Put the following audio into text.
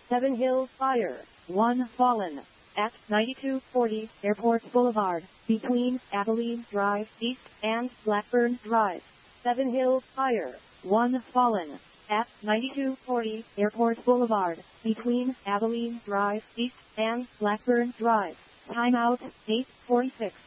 7 Hills Fire, 1 Fallen. At 9240 Airport Boulevard, between Abilene Drive East and Blackburn Drive. 7 Hills Fire, 1 Fallen. At 9240 Airport Boulevard, between Abilene Drive East and Blackburn Drive. Timeout, 8:46.